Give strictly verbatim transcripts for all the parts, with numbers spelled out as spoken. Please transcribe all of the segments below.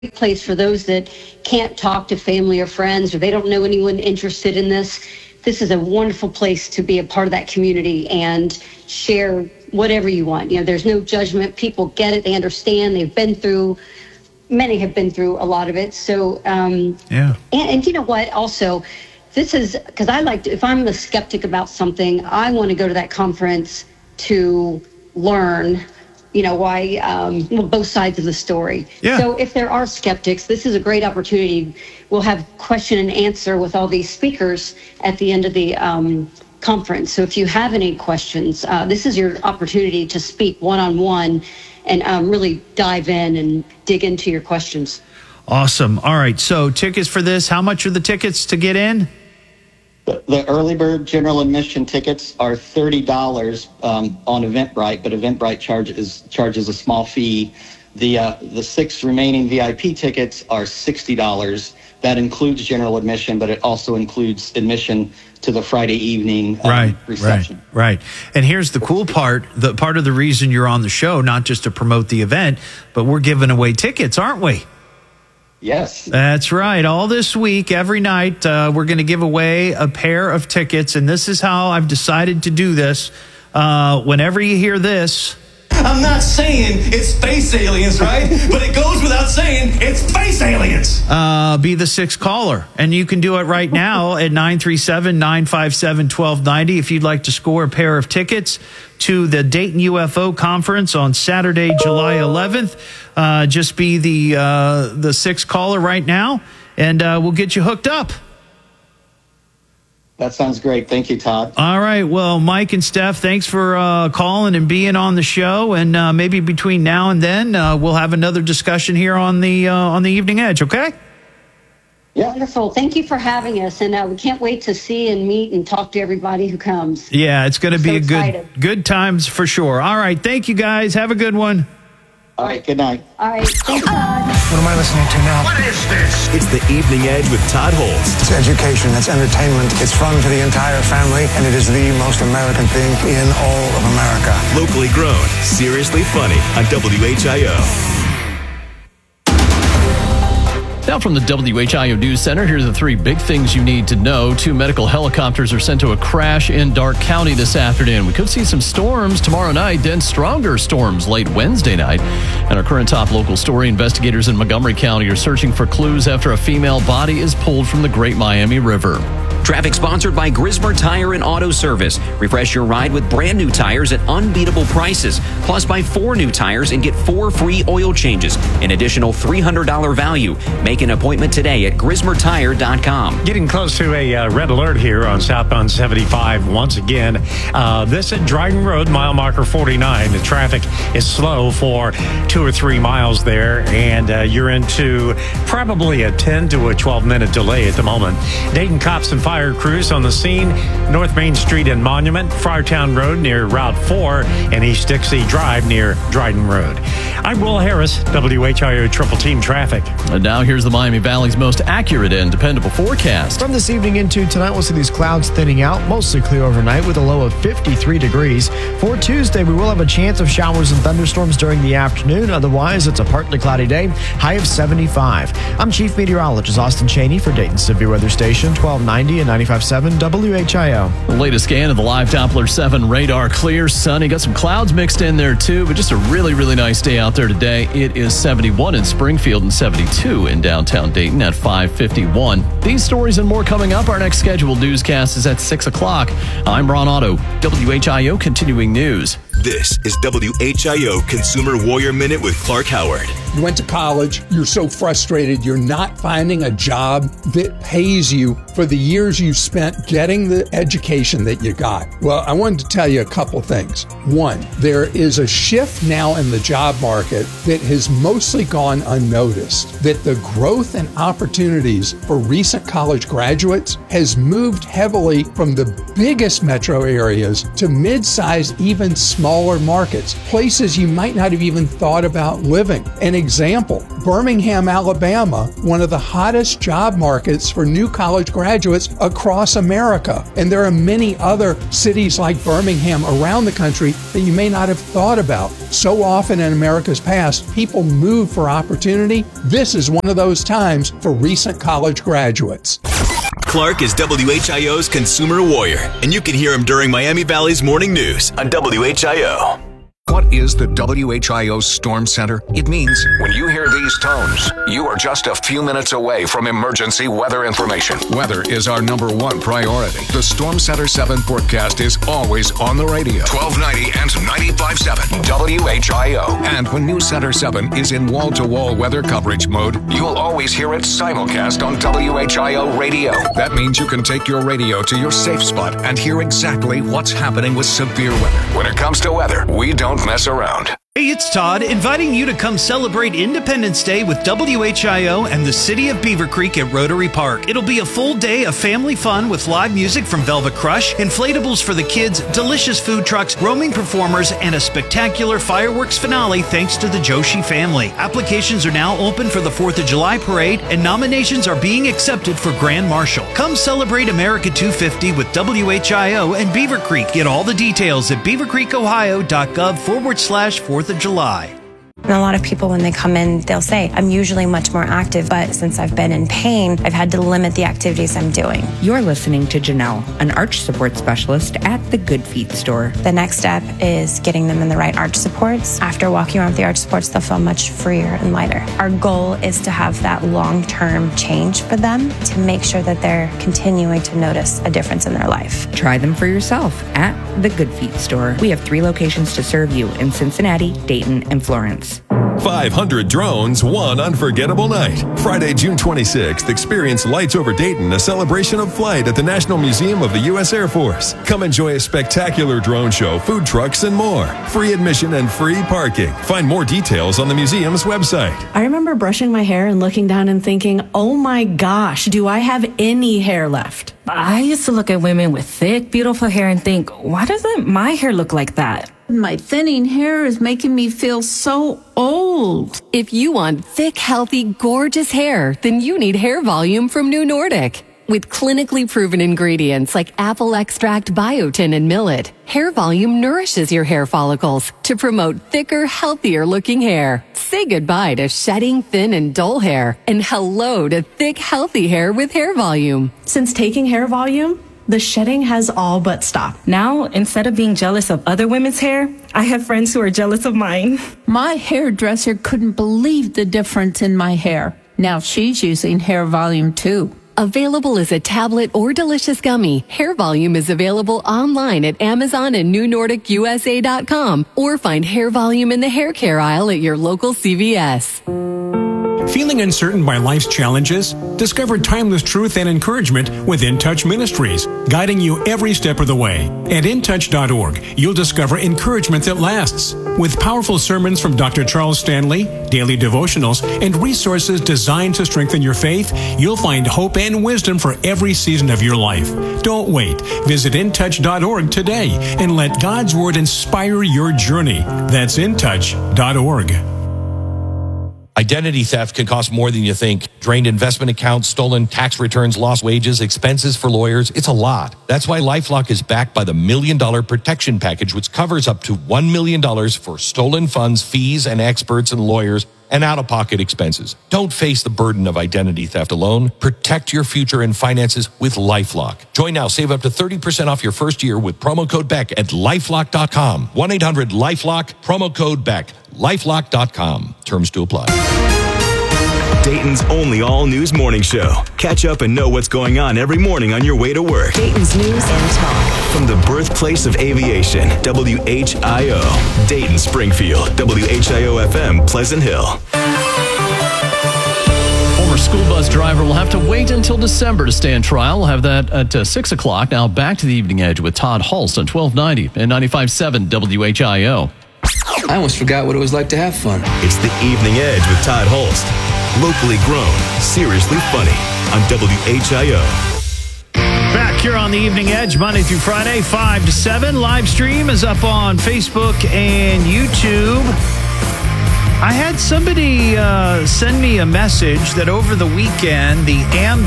place for those that can't talk to family or friends, or they don't know anyone interested in this. This is a wonderful place to be a part of that community and share whatever you want. You know, there's no judgment. People get it. They understand. They've been through, many have been through a lot of it. So, um, yeah. And, and you know what? Also, this is, because I like to, if I'm a skeptic about something, I want to go to that conference to learn, you know, why, um, well, both sides of the story. Yeah. So if there are skeptics, this is a great opportunity. We'll have question and answer with all these speakers at the end of the um, conference. So if you have any questions, uh, this is your opportunity to speak one-on-one and um, really dive in and dig into your questions. Awesome. All right. So tickets for this, how much are the tickets to get in? The, the early bird general admission tickets are thirty dollars um, on Eventbrite, but Eventbrite charges charges a small fee. The uh, the six remaining V I P tickets are sixty dollars. That includes general admission, but it also includes admission to the Friday evening um, right, reception. Right, right. And here's the cool part. The part of the reason you're on the show, not just to promote the event, but we're giving away tickets, aren't we? Yes. That's right. All this week, every night, uh, we're going to give away a pair of tickets. And this is how I've decided to do this. Uh, whenever you hear this. I'm not saying it's space aliens, right? But it goes without saying it's space aliens. Uh, be the sixth caller. And you can do it right now at nine three seven, nine five seven, one two nine zero if you'd like to score a pair of tickets to the Dayton U F O conference on Saturday, July eleventh. Uh, just be the uh, the sixth caller right now, and uh, we'll get you hooked up. That sounds great. Thank you, Todd. All right. Well, Mike and Steph, thanks for uh, calling and being on the show. And uh, maybe between now and then, uh, we'll have another discussion here on the uh, on the Evening Edge. Okay? Yeah. Wonderful. Thank you for having us, and uh, we can't wait to see and meet and talk to everybody who comes. Yeah, it's going to be so a excited. good good times for sure. All right. Thank you, guys. Have a good one. All right. Good night. All right. Thanks, Todd. What am I listening to now? What is this? It's the Evening Edge with Todd Holtz. It's education, it's entertainment, it's fun for the entire family, and it is the most American thing in all of America. Locally grown, seriously funny on W H I O. Now from the W H I O News Center, here are the three big things you need to know. Two medical helicopters are sent to a crash in Darke County this afternoon. We could see some storms tomorrow night, then stronger storms late Wednesday night. And our current top local story, investigators in Montgomery County are searching for clues after a female body is pulled from the Great Miami River. Traffic sponsored by Grismer Tire and Auto Service. Refresh your ride with brand new tires at unbeatable prices. Plus, buy four new tires and get four free oil changes. An additional three hundred dollars value. Make an appointment today at grismer tire dot com. Getting close to a uh, red alert here on southbound seventy-five once again. Uh, this at Dryden Road, mile marker forty-nine. The traffic is slow for two or three miles there, and uh, you're into probably a ten to a twelve minute delay at the moment. Dayton cops and fire crews on the scene, North Main Street and Monument, Friartown Road near Route four, and East Dixie Drive near Dryden Road. I'm Will Harris, W H I O Triple Team Traffic. And now here's the Miami Valley's most accurate and dependable forecast. From this evening into tonight, we'll see these clouds thinning out, mostly clear overnight with a low of fifty-three degrees. For Tuesday, we will have a chance of showers and thunderstorms during the afternoon. Otherwise, it's a partly cloudy day, high of seventy-five. I'm Chief Meteorologist Austin Cheney for Dayton Severe Weather Station, twelve ninety and ninety-five point seven W H I O. The latest scan of the live Doppler seven radar, clear, sunny. Got some clouds mixed in there too, but just a really, really nice day out there today. It is seventy-one in Springfield and seventy-two in downtown Dayton at five fifty-one. These stories and more coming up. Our next scheduled newscast is at six o'clock. I'm Ron Otto, W H I O Continuing News. This is W H I O Consumer Warrior Minute with Clark Howard. You went to college, you're so frustrated, you're not finding a job that pays you for the years you spent getting the education that you got. Well, I wanted to tell you a couple things. One, there is a shift now in the job market that has mostly gone unnoticed, that the growth and opportunities for recent college graduates has moved heavily from the biggest metro areas to mid-sized, even smaller smaller markets, places you might not have even thought about living. An example, Birmingham, Alabama, one of the hottest job markets for new college graduates across America. And there are many other cities like Birmingham around the country that you may not have thought about. So often in America's past, people move for opportunity. This is one of those times for recent college graduates. Clark is W H I O's consumer warrior, and you can hear him during Miami Valley's morning news on W H I O. What is the W H I O Storm Center? It means when you hear these tones, you are just a few minutes away from emergency weather information. Weather is our number one priority. The Storm Center seven forecast is always on the radio. twelve ninety and ninety-five point seven W H I O. And when News Center seven is in wall-to-wall weather coverage mode, you'll always hear it simulcast on W H I O radio. That means you can take your radio to your safe spot and hear exactly what's happening with severe weather. When it comes to weather, we don't mess around. Hey, it's Todd, inviting you to come celebrate Independence Day with W H I O and the City of Beaver Creek at Rotary Park. It'll be a full day of family fun with live music from Velvet Crush, inflatables for the kids, delicious food trucks, roaming performers, and a spectacular fireworks finale thanks to the Joshi family. Applications are now open for the fourth of July parade, and nominations are being accepted for Grand Marshal. Come celebrate America two fifty with W H I O and Beaver Creek. Get all the details at beavercreekohio.gov forward slash fourth of July. And a lot of people, when they come in, they'll say, I'm usually much more active, but since I've been in pain, I've had to limit the activities I'm doing. You're listening to Janelle, an arch support specialist at the Good Feet store. The next step is getting them in the right arch supports. After walking around with the arch supports, they'll feel much freer and lighter. Our goal is to have that long-term change for them to make sure that they're continuing to notice a difference in their life. Try them for yourself at the Good Feet store. We have three locations to serve you in Cincinnati, Dayton, and Florence. five hundred drones, one unforgettable night. Friday, June twenty-sixth, experience Lights Over Dayton, a celebration of flight at the National Museum of the U S Air Force. Come enjoy a spectacular drone show, food trucks, and more. Free admission and free parking. Find more details on the museum's website. I remember brushing my hair and looking down and thinking, oh my gosh, do I have any hair left? I used to look at women with thick, beautiful hair and think, why doesn't my hair look like that? My thinning hair is making me feel so old. If you want thick, healthy, gorgeous hair, then you need Hair Volume from New Nordic. With clinically proven ingredients like apple extract, biotin, and millet, Hair Volume nourishes your hair follicles to promote thicker, healthier looking hair. Say goodbye to shedding, thin, and dull hair, and hello to thick, healthy hair with Hair Volume. Since taking Hair Volume, the shedding has all but stopped. Now, instead of being jealous of other women's hair, I have friends who are jealous of mine. My hairdresser couldn't believe the difference in my hair. Now she's using Hair Volume too. Available as a tablet or delicious gummy, Hair Volume is available online at Amazon and new nordic u s a dot com, or find Hair Volume in the hair care aisle at your local C V S. Feeling uncertain by life's challenges? Discover timeless truth and encouragement with In Touch Ministries, guiding you every step of the way. At in touch dot org, you'll discover encouragement that lasts. With powerful sermons from Doctor Charles Stanley, daily devotionals, and resources designed to strengthen your faith, you'll find hope and wisdom for every season of your life. Don't wait. Visit in touch dot org today and let God's Word inspire your journey. That's in touch dot org. Identity theft can cost more than you think. Drained investment accounts, stolen tax returns, lost wages, expenses for lawyers. It's a lot. That's why LifeLock is backed by the Million Dollar Protection Package, which covers up to one million dollars for stolen funds, fees, and experts and lawyers, and out-of-pocket expenses. Don't face the burden of identity theft alone. Protect your future and finances with LifeLock. Join now. Save up to thirty percent off your first year with promo code Beck at lifelock dot com. one eight hundred LifeLock, promo code Beck. lifelock dot com. Terms to apply. Dayton's only all-news morning show. Catch up and know what's going on every morning on your way to work. Dayton's News and Talk. From the birthplace of aviation, W H I O. Dayton, Springfield, W H I O F M, Pleasant Hill. Former school bus driver will have to wait until December to stand trial. We'll have that at uh, six o'clock. Now back to the Evening Edge with Todd Hulst on twelve ninety and ninety-five point seven W H I O. I almost forgot what it was like to have fun. It's the Evening Edge with Todd Hulst. Locally grown, seriously funny on W H I O. Back back. You're on the Evening Edge, Monday through Friday, five to seven. Live stream is up on Facebook and YouTube. I had somebody uh, send me a message that over the weekend, the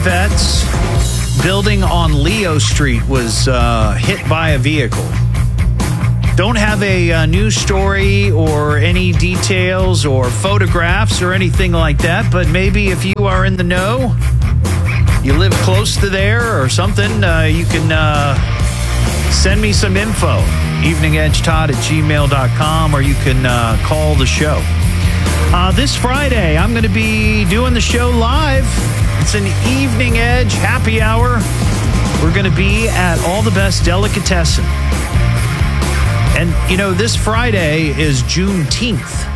AmVets building on Leo Street was uh, hit by a vehicle. Don't have a uh, news story or any details or photographs or anything like that, but maybe if you are in the know, you live close to there or something, uh, you can uh, send me some info. eveningedgetodd at gmail dot com, or you can uh, call the show. Uh, this Friday, I'm going to be doing the show live. It's an Evening Edge happy hour. We're going to be at All the Best Delicatessen. And, you know, this Friday is Juneteenth.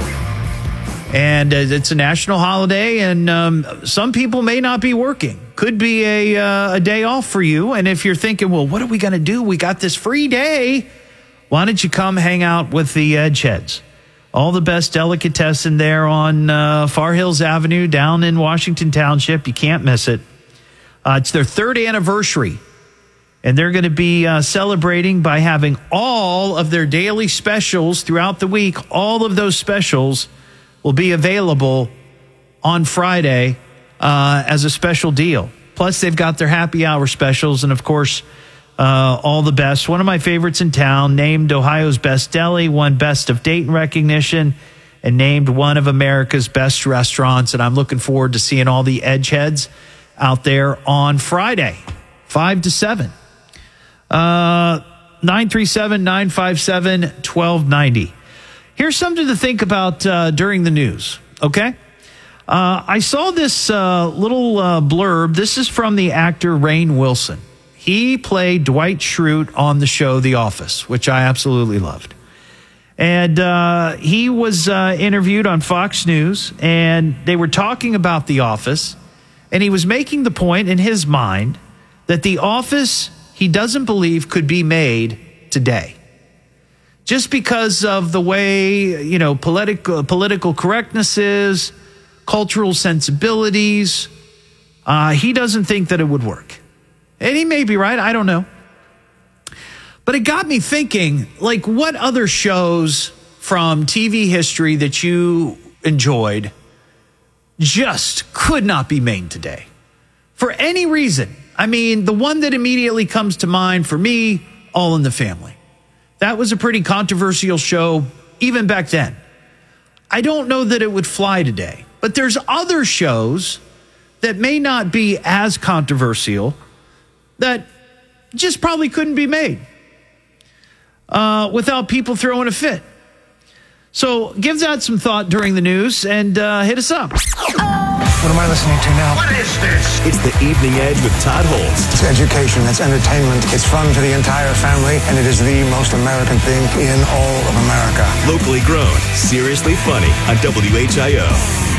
And uh, it's a national holiday, and um, some people may not be working. Could be a, uh, a day off for you. And if you're thinking, well, what are we going to do? We got this free day. Why don't you come hang out with the Edgeheads? All the Best Delicatessen there on uh, Far Hills Avenue down in Washington Township. You can't miss it. Uh, it's their third anniversary. And they're going to be uh, celebrating by having all of their daily specials throughout the week. All of those specials will be available on Friday uh, as a special deal. Plus, they've got their happy hour specials. And, of course, uh, All the Best. One of my favorites in town, named Ohio's Best Deli, won Best of Dayton recognition, and named one of America's best restaurants. And I'm looking forward to seeing all the Edgeheads out there on Friday, five to seven. Uh, nine three seven, nine five seven, one two nine zero. Here's something to think about uh, during the news, okay? Uh, I saw this uh, little uh, blurb. This is from the actor Rainn Wilson. He played Dwight Schrute on the show The Office, which I absolutely loved. And uh, he was uh, interviewed on Fox News, and they were talking about The Office, and he was making the point in his mind that The Office, he doesn't believe, could be made today. Just because of the way, you know, political political correctness is, cultural sensibilities, uh, he doesn't think that it would work. And he may be right, I don't know. But it got me thinking, like, what other shows from T V history that you enjoyed just could not be made today? For any reason. I mean, the one that immediately comes to mind for me, All in the Family. That was a pretty controversial show even back then. I don't know that it would fly today, but there's other shows that may not be as controversial that just probably couldn't be made uh, without people throwing a fit. So give that some thought during the news and uh, hit us up. What am I listening to now? What is this? It's the Evening Edge with Todd Holtz. It's education, it's entertainment, it's fun for the entire family, and it is the most American thing in all of America. Locally grown, seriously funny on W H I O.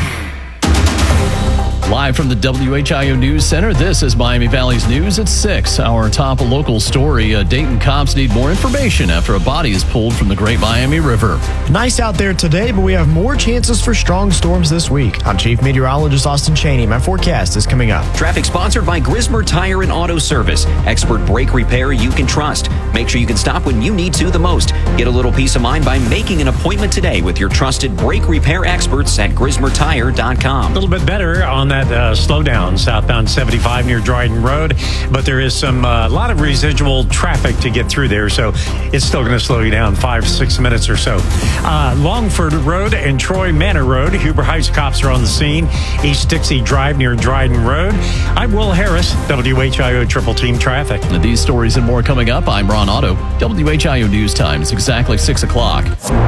Live from the W H I O News Center, this is Miami Valley's News at six. Our top local story, uh, Dayton cops need more information after a body is pulled from the Great Miami River. Nice out there today, but we have more chances for strong storms this week. I'm Chief Meteorologist Austin Cheney. My forecast is coming up. Traffic sponsored by Grismer Tire and Auto Service. Expert brake repair you can trust. Make sure you can stop when you need to the most. Get a little peace of mind by making an appointment today with your trusted brake repair experts at grismer tire dot com. A little bit better on that uh, slowdown southbound seventy-five near Dryden Road, but there is some a uh, lot of residual traffic to get through there, so it's still going to slow you down five, six minutes or so. Uh, Longford Road and Troy Manor Road. Huber Heights cops are on the scene. East Dixie Drive near Dryden Road. I'm Will Harris, W H I O Triple Team Traffic. And these stories and more coming up. I'm Ron Otto. W H I O News Time is exactly six o'clock.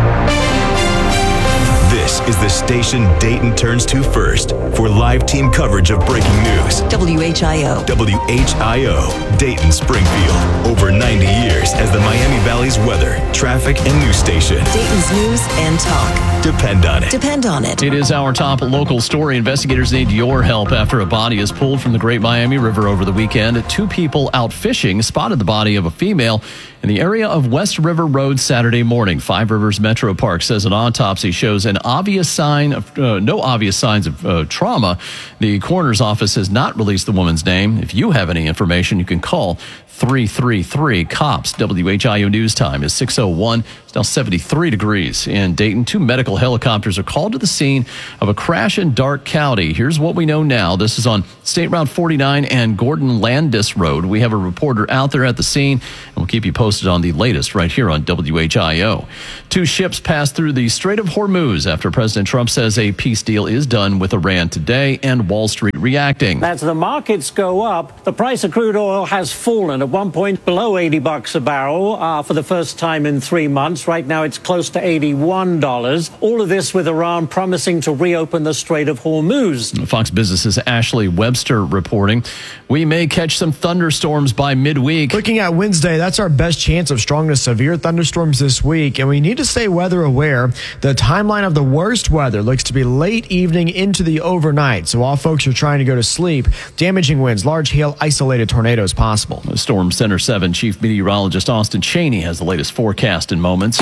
This is the station Dayton turns to first for live team coverage of breaking news. W H I O. W H I O, Dayton Springfield. Over ninety years as the Miami Valley's weather, traffic, and news station. Dayton's news and talk. Depend on it. Depend on it. It is our top local story. Investigators need your help after a body is pulled from the Great Miami River over the weekend. Two people out fishing spotted the body of a female in the area of West River Road Saturday morning. Five Rivers Metro Park says an autopsy shows an obvious obvious sign of uh, no obvious signs of uh, trauma. The coroner's office has not released the woman's name. If you have any information, you can call three three three COPS. W H I O News Time is six oh one. It's now seventy-three degrees in Dayton. Two medical helicopters are called to the scene of a crash in Darke County. Here's what we know now. This is on State Route forty-nine and Gordon Landis Road. We have a reporter out there at the scene, and we'll keep you posted on the latest right here on W H I O. Two ships passed through the Strait of Hormuz after President Trump says a peace deal is done with Iran today, and Wall Street reacting. As the markets go up, the price of crude oil has fallen at one point below eighty bucks a barrel uh, for the first time in three months. Right now it's close to eighty-one dollars. All of this with Iran promising to reopen the Strait of Hormuz. Fox Business's Ashley Webster reporting. We may catch some thunderstorms by midweek. Looking at Wednesday, that's our best chance of strong to severe thunderstorms this week, and we need to stay weather aware. The timeline of the worst weather looks to be late evening into the overnight, so while folks are trying to go to sleep, damaging winds, large hail, isolated tornadoes possible. Storm Center seven Chief Meteorologist Austin Cheney has the latest forecast in moments.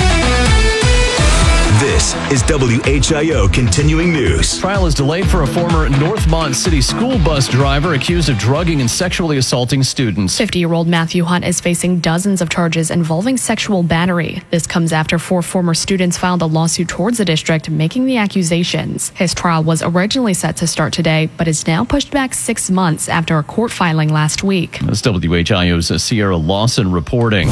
This is W H I O Continuing News. Trial is delayed for a former Northmont City school bus driver accused of drugging and sexually assaulting students. fifty-year-old Matthew Hunt is facing dozens of charges involving sexual battery. This comes after four former students filed a lawsuit towards the district making the accusations. His trial was originally set to start today, but is now pushed back six months after a court filing last week. That's W H I O's Sierra Lawson reporting.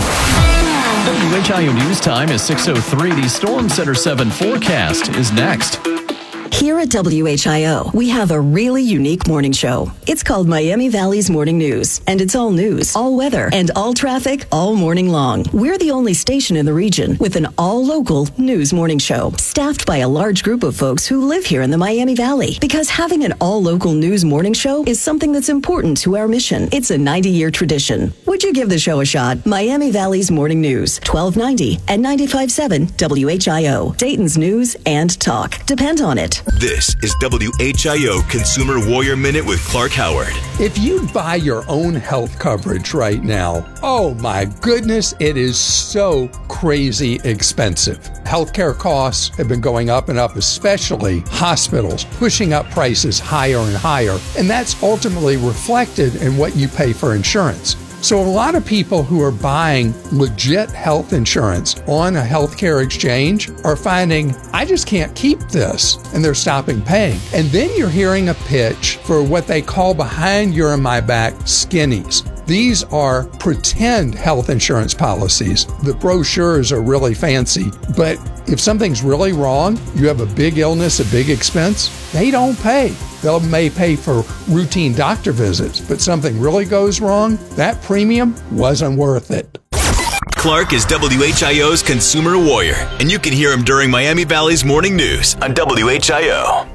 W H I O News Time is six oh three. The Storm Center seven forecast is next. Here at W H I O, we have a really unique morning show. It's called Miami Valley's Morning News, and it's all news, all weather, and all traffic all morning long. We're the only station in the region with an all-local news morning show, staffed by a large group of folks who live here in the Miami Valley. Because having an all-local news morning show is something that's important to our mission. It's a ninety-year tradition. Would you give the show a shot? Miami Valley's Morning News, twelve ninety and ninety-five point seven W H I O, Dayton's news and talk. Depend on it. This is W H I O Consumer Warrior Minute with Clark Howard. If you buy your own health coverage right now, oh my goodness, it is so crazy expensive. Healthcare costs have been going up and up, especially hospitals, pushing up prices higher and higher. And that's ultimately reflected in what you pay for insurance. So a lot of people who are buying legit health insurance on a healthcare exchange are finding, I just can't keep this, and they're stopping paying. And then you're hearing a pitch for what they call behind your and my back skinnies. These are pretend health insurance policies. The brochures are really fancy, but if something's really wrong, you have a big illness, a big expense, they don't pay. They may pay for routine doctor visits, but something really goes wrong, that premium wasn't worth it. Clark is W H I O's Consumer Warrior, and you can hear him during Miami Valley's Morning News on W H I O.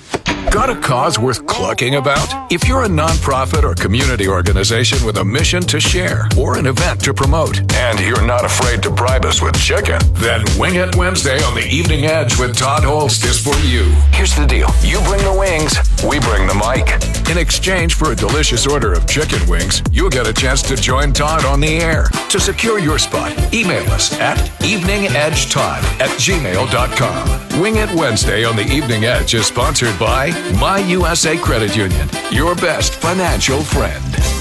Got a cause worth clucking about? If you're a nonprofit or community organization with a mission to share or an event to promote, and you're not afraid to bribe us with chicken, then Wing It Wednesday on the Evening Edge with Todd Holst is for you. Here's the deal. You bring the wings, we bring the mic. In exchange for a delicious order of chicken wings, you'll get a chance to join Todd on the air. To secure your spot, email us at eveningedgetodd at gmail dot com. Wing It Wednesday on the Evening Edge is sponsored by My U S A Credit Union, your best financial friend.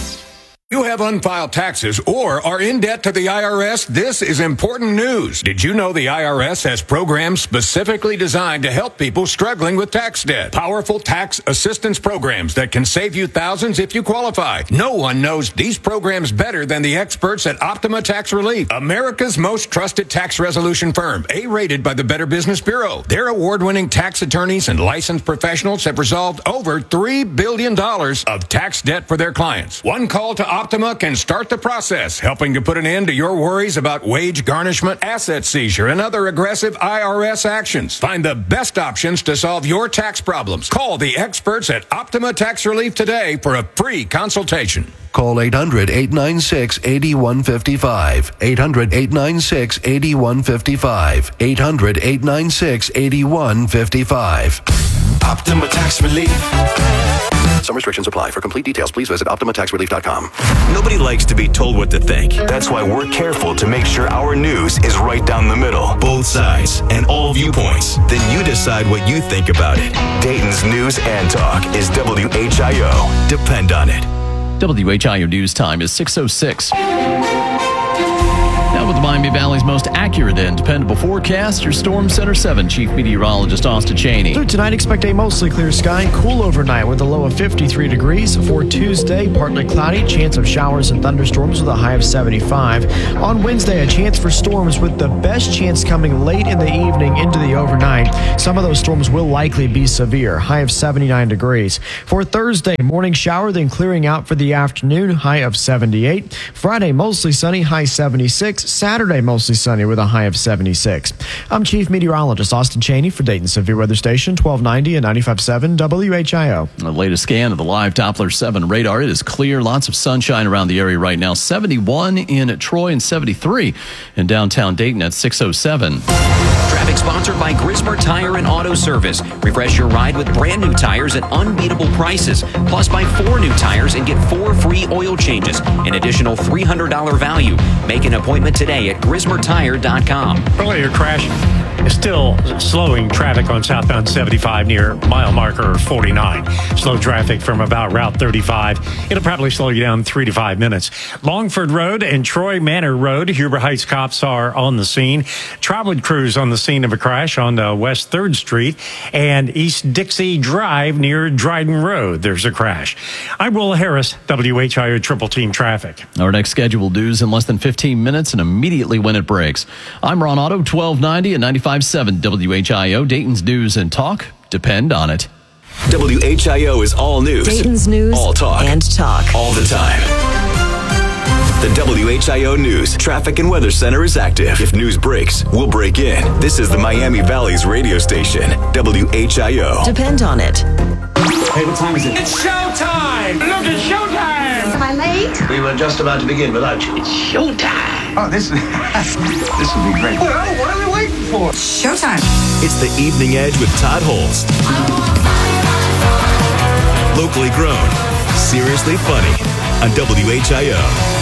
You have unfiled taxes or are in debt to the I R S? This is important news. Did you know the I R S has programs specifically designed to help people struggling with tax debt? Powerful tax assistance programs that can save you thousands if you qualify. No one knows these programs better than the experts at Optima Tax Relief, America's most trusted tax resolution firm, A-rated by the Better Business Bureau. Their award-winning tax attorneys and licensed professionals have resolved over three billion dollars of tax debt for their clients. One call to Optima can start the process, helping to put an end to your worries about wage garnishment, asset seizure, and other aggressive I R S actions. Find the best options to solve your tax problems. Call the experts at Optima Tax Relief today for a free consultation. Call eight hundred, eight nine six, eight one five five. eight hundred, eight nine six, eight one five five. eight hundred, eight nine six, eight one five five. Optima Tax Relief. Some restrictions apply. For complete details, please visit Optima Tax Relief dot com. Nobody likes to be told what to think. That's why we're careful to make sure our news is right down the middle. Both sides and all viewpoints. Then you decide what you think about it. Dayton's News and Talk is W H I O. Depend on it. W H I O News Time is six oh six. Now with the Miami Valley's most accurate and dependable forecast, your Storm Center seven Chief Meteorologist Austin Cheney. Through tonight, expect a mostly clear sky, cool overnight with a low of fifty-three degrees. For Tuesday, partly cloudy, chance of showers and thunderstorms with a high of seventy-five. On Wednesday, a chance for storms with the best chance coming late in the evening into the overnight. Some of those storms will likely be severe, high of seventy-nine degrees. For Thursday, morning shower, then clearing out for the afternoon, high of seventy-eight. Friday, mostly sunny, high seventy-six. Saturday, mostly sunny with a high of seventy-six. I'm Chief Meteorologist Austin Cheney for Dayton Severe Weather Station, twelve ninety and ninety-five point seven W H I O. The latest scan of the live Doppler seven radar. It is clear. Lots of sunshine around the area right now. seventy-one in Troy and seventy-three in downtown Dayton at six oh seven. Traffic sponsored by Grismer Tire and Auto Service. Refresh your ride with brand new tires at unbeatable prices. Plus, buy four new tires and get four free oil changes. An additional three hundred dollars value. Make an appointment today at grismer tire dot com. Earlier crash is still slowing traffic on southbound seventy-five near mile marker forty-nine. Slow traffic from about Route thirty-five. It'll probably slow you down three to five minutes. Longford Road and Troy Manor Road. Huber Heights cops are on the scene. Trotwood crews on the scene of a crash on uh, West third Street and East Dixie Drive near Dryden Road. There's a crash. I'm Will Harris, W H I O Triple Team Traffic. Our next scheduled news in less than fifteen minutes and immediately when it breaks. I'm Ron Otto, twelve ninety and ninety-five point seven W H I O. Dayton's News and Talk. Depend on it. W H I O is all news. Dayton's News all talk. and Talk. All the time. The W H I O News Traffic and Weather Center is active. If news breaks, we'll break in. This is the Miami Valley's radio station, W H I O. Depend on it. Hey, what time is it? It's showtime! Look, it's showtime! Am I late? We were just about to begin without you. It's showtime! Oh, this this will be great. Well, what are we waiting for? Showtime! It's the Evening Edge with Todd Holst. Locally grown, seriously funny on W H I O.